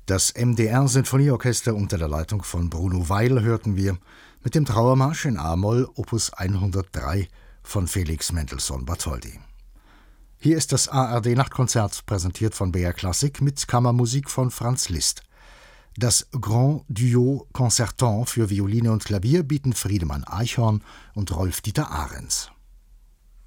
Das MDR-Sinfonieorchester unter der Leitung von Bruno Weil hörten wir mit dem Trauermarsch in A-Moll Opus 103 von Felix Mendelssohn Bartholdy. Hier ist das ARD-Nachtkonzert, präsentiert von BR Classic mit Kammermusik von Franz Liszt. Das Grand Duo Concertant für Violine und Klavier bieten Friedemann Eichhorn und Rolf-Dieter Ahrens.